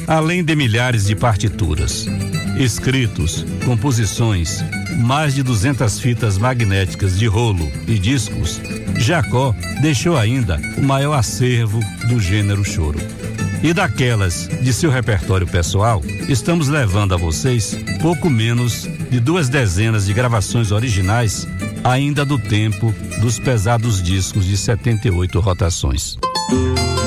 Além de milhares de partituras, escritos, composições, mais de 200 fitas magnéticas de rolo e discos, Jacó deixou ainda o maior acervo do gênero choro. E daquelas de seu repertório pessoal, estamos levando a vocês pouco menos de 2 dezenas de gravações originais, ainda do tempo dos pesados discos de 78 rotações.